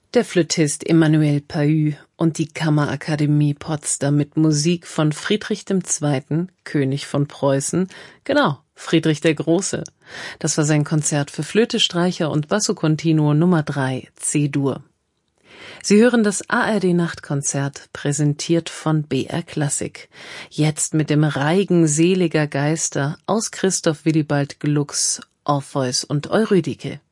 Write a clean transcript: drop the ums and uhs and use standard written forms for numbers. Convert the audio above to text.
Der Flötist Emanuel Pahud und die Kammerakademie Potsdam mit Musik von Friedrich II., König von Preußen, genau, Friedrich der Große. Das war sein Konzert für Flöte, Streicher und Basso Continuo Nummer 3, C-Dur. Sie hören das ARD-Nachtkonzert, präsentiert von BR Klassik. Jetzt mit dem Reigen seliger Geister aus Christoph Willibald Glucks, Orpheus und Eurydike.